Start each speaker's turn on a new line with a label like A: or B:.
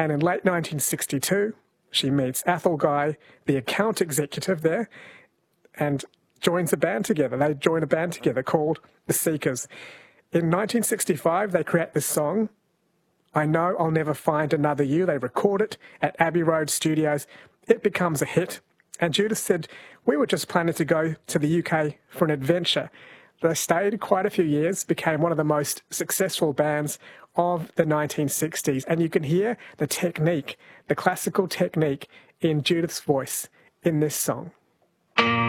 A: And in late 1962, she meets Athol Guy, the account executive there, and joins a band together. They join a band together called The Seekers. In 1965, they create this song, I Know I'll Never Find Another You. They record it at Abbey Road Studios. It becomes a hit. And Judas said, we were just planning to go to the UK for an adventure. They stayed quite a few years, became one of the most successful bands of the 1960s. And you can hear the technique, the classical technique in Judith's voice in this song.